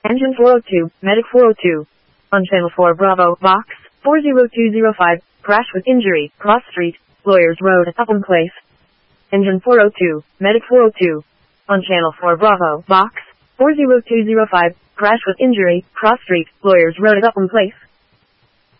Engine 402, Medic 402. On Channel 4 Bravo, Box 40205, crash with injury, cross street, Lawyers Road, Upham Place. Engine 402, Medic 402. On Channel 4 Bravo, Box 40205, crash with injury, cross street, Lawyers Road, Upham Place.